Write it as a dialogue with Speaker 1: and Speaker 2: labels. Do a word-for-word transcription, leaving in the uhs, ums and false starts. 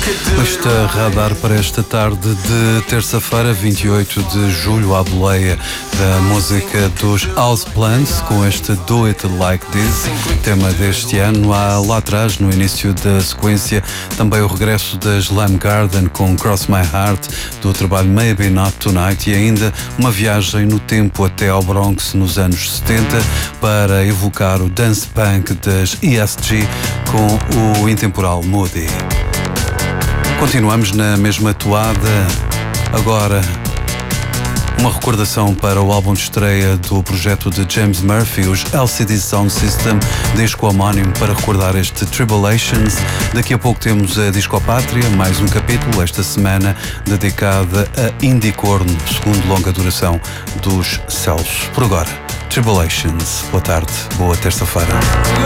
Speaker 1: Este radar para esta tarde de terça-feira, vinte e oito de julho, à boleia da música dos House Plants, com este Do It Like This, tema deste ano. Há lá atrás, no início da sequência, também o regresso da Slam Garden com Cross My Heart, do trabalho Maybe Not Tonight, e ainda uma viagem no tempo até ao Bronx nos anos setenta para evocar o dance punk das E S G com o intemporal Moody. Continuamos na mesma toada, agora uma recordação para o álbum de estreia do projeto de James Murphy, os L C D Sound System, disco homónimo para recordar este Tribulations. Daqui a pouco temos a Discopátria, mais um capítulo, esta semana dedicada a Indie Corno, segundo longa duração dos Céus. Por agora, Tribulations. Boa tarde, boa terça-feira.